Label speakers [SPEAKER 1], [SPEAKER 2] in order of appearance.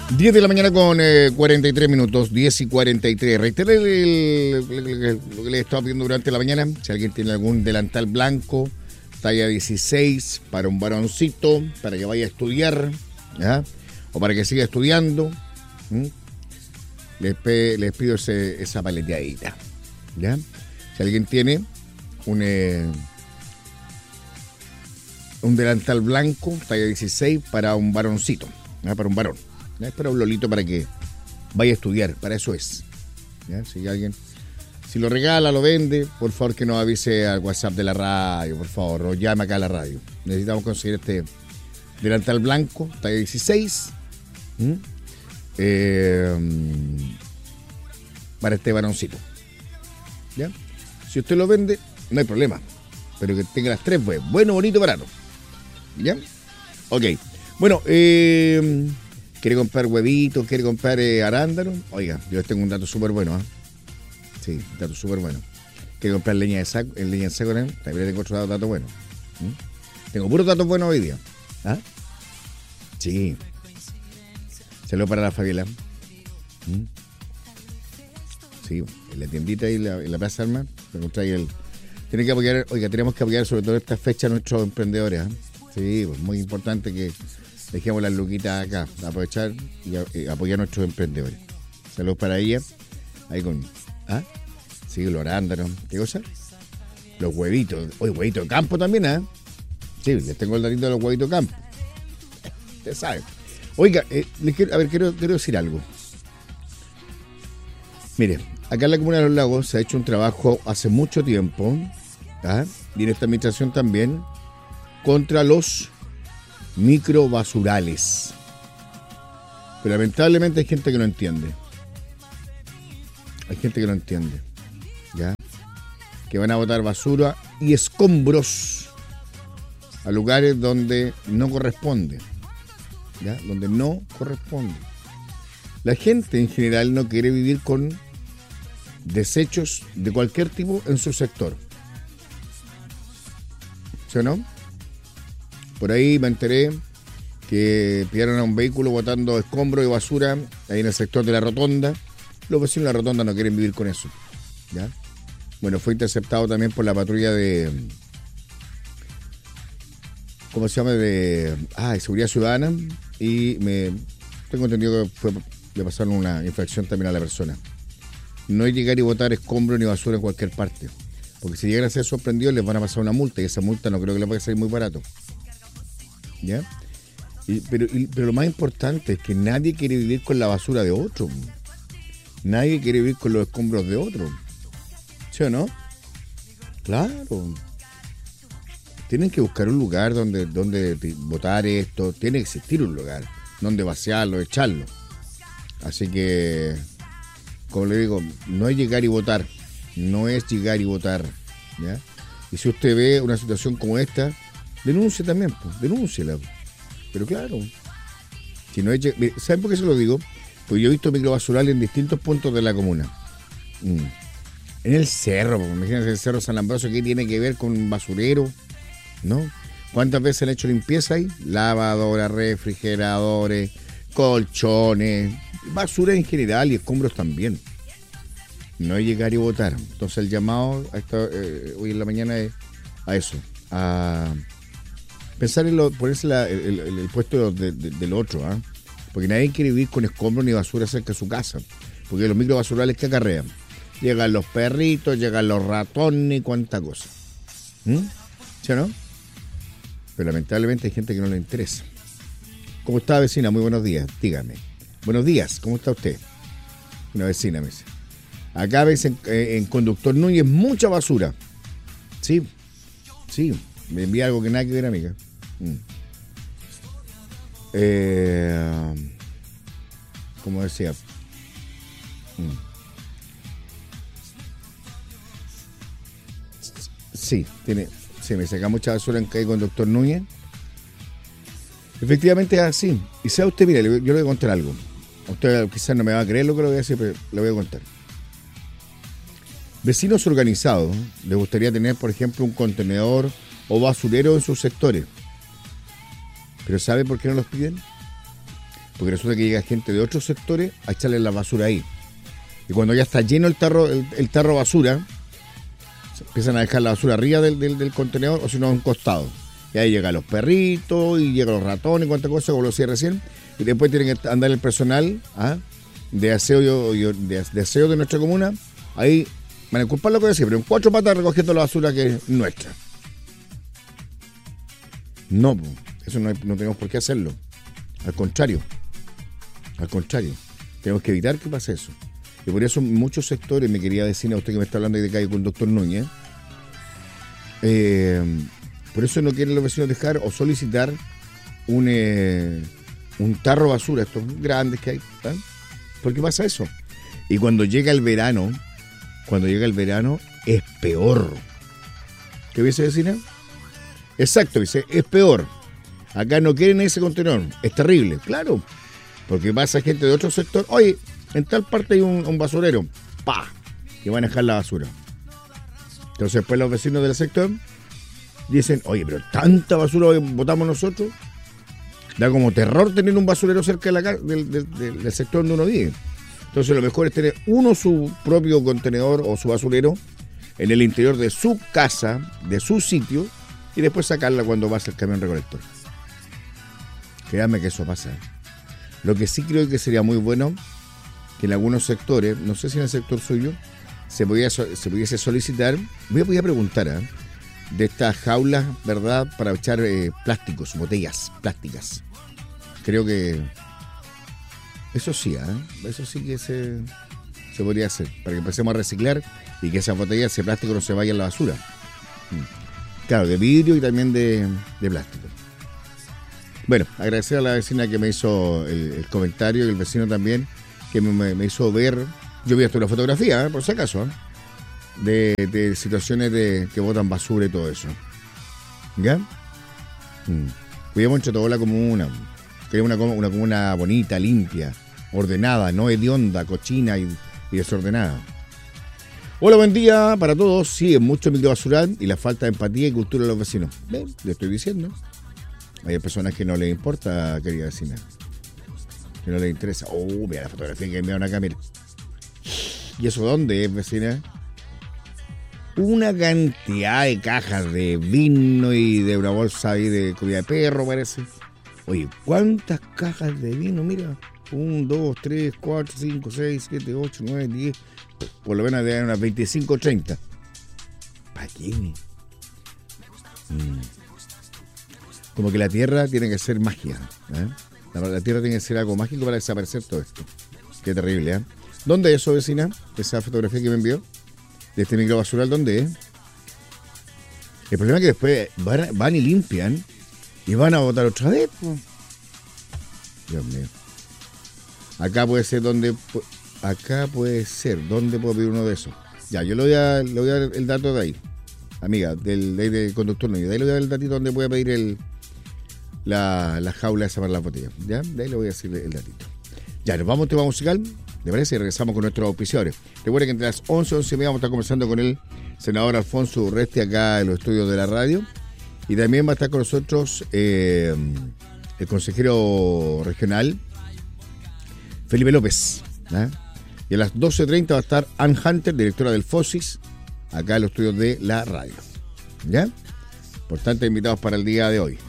[SPEAKER 1] 10 de la mañana con 43 minutos, 10 y 43. Reitero lo que les estaba pidiendo durante la mañana. Si alguien tiene algún delantal blanco, talla 16, para un varoncito, para que vaya a estudiar, ¿ya? O para que siga estudiando, les pido esa paleteadita, ¿ya? Si alguien tiene un delantal blanco, talla 16, para un varoncito, ¿ya? Para un varón. ¿Ya? Es para un lolito para que vaya a estudiar, para eso es. ¿Ya? Si lo regala, lo vende, por favor que nos avise al WhatsApp de la radio, por favor, o llame acá a la radio. Necesitamos conseguir este delantal blanco, talla 16, para este varoncito. ¿Ya? Si usted lo vende, no hay problema, pero que tenga las tres, pues, bueno, bonito, barato. ¿Ya? Ok. Bueno, ¿quiere comprar huevitos? ¿Quiere comprar arándanos? Oiga, yo les tengo un dato súper bueno. Sí, un dato súper bueno. ¿Quiere comprar leña en saco? También tengo otro dato bueno. Tengo puros datos buenos hoy día. ¿Ah? Sí. Saludos para la Fabiola. Sí, en la tiendita y en la Plaza Armas. Tiene que apoyar, oiga, tenemos que apoyar sobre todo esta fecha a nuestros emprendedores. Sí, pues muy importante que dejemos las luquitas acá, aprovechar y apoyar a nuestros emprendedores. Saludos para ella. Ahí con. Sí, los arándanos. ¿Qué cosa? Los huevitos. Oye, huevitos de campo también, Sí, les tengo el datito de los huevitos de campo. Usted sabe. Oiga, quiero decir algo. Mire, acá en la Comuna de Los Lagos se ha hecho un trabajo hace mucho tiempo, y en esta administración también, contra los microbasurales. Pero lamentablemente hay gente que no entiende. ¿Ya? Que van a botar basura y escombros a lugares donde no corresponde. ¿Ya? Donde no corresponde. La gente en general no quiere vivir con desechos de cualquier tipo en su sector. ¿Sí o no? Por ahí me enteré que pillaron a un vehículo botando escombros y basura ahí en el sector de la Rotonda. Los vecinos de la Rotonda no quieren vivir con eso. ¿Ya? Bueno, fue interceptado también por la patrulla de... ¿Cómo se llama? De Seguridad Ciudadana. Y tengo entendido que le pasaron una infracción también a la persona. No es llegar y botar escombros ni basura en cualquier parte. Porque si llegan a ser sorprendidos les van a pasar una multa. Y esa multa no creo que les vaya a salir muy barato. ¿Ya? Pero lo más importante es que nadie quiere vivir con la basura de otro. Nadie quiere vivir con los escombros de otro. ¿Sí o no? Claro. Tienen que buscar un lugar donde botar esto. Tiene que existir un lugar donde vaciarlo, echarlo. Así que, como le digo, no es llegar y botar. No es llegar y botar. ¿Ya? Y si usted ve una situación como esta, denuncie también, pues, denúnciela. Pero claro, si no es, ¿saben por qué se lo digo? Porque yo he visto microbasurales en distintos puntos de la comuna. En el cerro, pues, imagínense el cerro San Ambrosio, ¿qué tiene que ver con un basurero? ¿No? ¿Cuántas veces han hecho limpieza ahí? Lavadoras, refrigeradores, colchones, basura en general y escombros también. No es llegar y botar. Entonces el llamado hoy en la mañana es a eso, a pensar en ponerse el puesto del otro, porque nadie quiere vivir con escombros ni basura cerca de su casa, porque los microbasurales que acarrean, llegan los perritos, llegan los ratones y cuánta cosa. ¿Sí o no? Pero lamentablemente hay gente que no le interesa. ¿Cómo está, vecina? Muy buenos días, dígame. Buenos días, ¿cómo está usted? Una vecina me dice. Acá ves en Conductor Núñez mucha basura. Sí, me envía algo que nada que ver, amiga. Como decía. Sí, me saca mucha basura en calle Conductor Núñez. Efectivamente es así. Y sabe usted, mire, yo le voy a contar algo. A usted quizás no me va a creer lo que le voy a decir, pero le voy a contar. Vecinos organizados les gustaría tener, por ejemplo, un contenedor o basurero en sus sectores. ¿Pero sabe por qué no los piden? porque resulta que llega gente de otros sectores a echarle la basura ahí. Y cuando ya está lleno el tarro de basura, empiezan a dejar la basura arriba del contenedor o si no a un costado. Y ahí llegan los perritos y llegan los ratones y cuánta cosa, como lo decía recién. Y después tienen que andar el personal de aseo de aseo de nuestra comuna. Ahí van a culpar lo que decía, pero en 4 patas recogiendo la basura que es nuestra. No, eso no tenemos por qué hacerlo. Al contrario, tenemos que evitar que pase eso. Y por eso muchos sectores, mi querida vecina, usted que me está hablando de calle con el doctor Núñez, por eso no quieren los vecinos dejar o solicitar un tarro de basura, estos grandes que hay, ¿eh? ¿Por qué pasa eso? Y cuando llega el verano es peor. ¿Qué dice vecina? Exacto, dice, es peor. Acá no quieren ese contenedor, es terrible, claro, porque pasa gente de otro sector, oye, en tal parte hay un basurero, y van a dejar la basura. Entonces después los vecinos del sector dicen, oye, pero tanta basura botamos nosotros, da como terror tener un basurero cerca del sector donde uno vive. Entonces lo mejor es tener uno su propio contenedor o su basurero en el interior de su casa, de su sitio, y después sacarla cuando pasa el camión recolector. Créanme que eso pasa. Lo que sí creo que sería muy bueno que en algunos sectores, no sé si en el sector suyo, se pudiese solicitar, voy a preguntar, de estas jaulas, ¿verdad?, para echar plásticos, botellas plásticas. Creo que eso sí, eso sí que se podría hacer, para que empecemos a reciclar y que esas botellas, ese plástico no se vaya a la basura. Claro, de vidrio y también de plástico. Bueno, agradecer a la vecina que me hizo el comentario y el vecino también, que me hizo ver, yo vi hasta una fotografía, por si acaso, de situaciones que botan basura y todo eso. ¿Ya? Cuidemos entre toda la comuna, que es una comuna bonita, limpia, ordenada, no hedionda, cochina y desordenada. Hola, buen día para todos. Sí, es mucho microbasural y la falta de empatía y cultura de los vecinos. ¿Ven? Le estoy diciendo. Hay personas que no les importa, querida vecina. Que no les interesa. Oh, mira la fotografía que enviaron acá, mira. ¿Y eso dónde es, vecina? Una cantidad de cajas de vino y de una bolsa ahí de comida de perro, parece. Oye, ¿cuántas cajas de vino? Mira. 1, 2, 3, 4, 5, 6, 7, 8, 9, 10. Por lo menos de unas 25, 30. ¿Para qué? Como que la tierra tiene que ser magia. La tierra tiene que ser algo mágico para desaparecer todo esto. Qué terrible, ¿Dónde es eso, vecina? Esa fotografía que me envió de este microbasural, ¿dónde es? El problema es que después van y limpian y van a botar otra vez. Dios mío. Acá puede ser donde puedo pedir uno de esos. Ya, yo le voy a dar el dato de ahí, amiga, del conductor Núñez. De ahí le voy a dar el datito donde voy a pedir la jaula esa para la botella. Ya, de ahí le voy a decir el datito. Ya, nos vamos a un tema musical, ¿te parece? Y regresamos con nuestros auspiciadores. Recuerden que entre las 11 y 11:30 vamos a estar conversando con el senador Alfonso Urresti acá en los estudios de la radio. Y también va a estar con nosotros el consejero regional Felipe López. Y a las 12:30 va a estar Ann Hunter, directora del FOSIS, acá en los estudios de la radio. ¿Ya? Importantes invitados para el día de hoy.